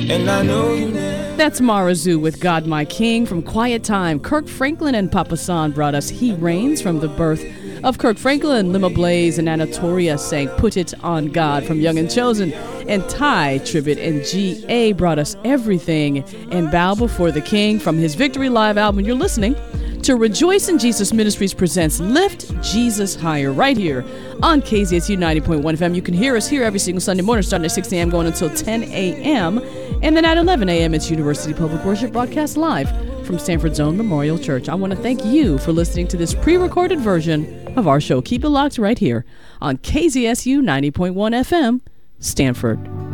and I know you never. That's Mara Zoo with God My King from Quiet Time. Kirk Franklin and Papa San brought us He Reigns from the birth of Kirk Franklin. Lima Blaze and Anatolia sang Put It On God from Young and Chosen. And Ty Tribbett and G.A. brought us Everything and Bow Before the King from his Victory Live album. You're listening to Rejoice in Jesus Ministries presents Lift Jesus Higher right here on KZSU 90.1 FM. You can hear us here every single Sunday morning starting at 6 a.m. going until 10 a.m. And then at 11 a.m. it's University Public Worship broadcast live from Stanford's own Memorial Church. I want to thank you for listening to this pre-recorded version of our show. Keep it locked right here on KZSU 90.1 FM, Stanford.